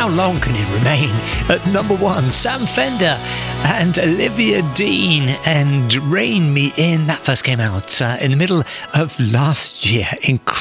how long can it remain at number one? Sam Fender and Olivia Dean and Rain Me In. That first came out in the middle of last year.